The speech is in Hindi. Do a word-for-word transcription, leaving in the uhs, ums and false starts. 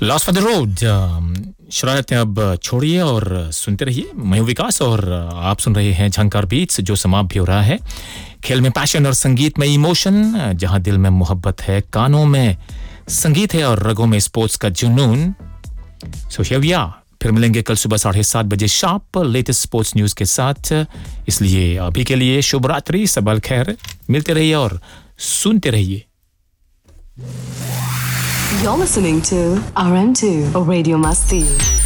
लॉस्ट फॉर द रोड शरारतें अब छोड़िए और सुनते रहिए। मैं हूं विकास और आप सुन रहे हैं झंकार बीट्स, जो समाप्त भी हो रहा है। खेल में पैशन और संगीत में इमोशन, जहां दिल में मोहब्बत है, कानों में संगीत है और रगों में स्पोर्ट्स का जुनून। सो हियर वी आर, फिर मिलेंगे कल सुबह साढ़े सात बजे शार्प लेटेस्ट स्पोर्ट्स न्यूज के साथ। इसलिए अभी के लिए शुभ रात्रि, सबल खैर, मिलते रहिए और सुनते रहिए। You're listening to R M two, Radio Masti.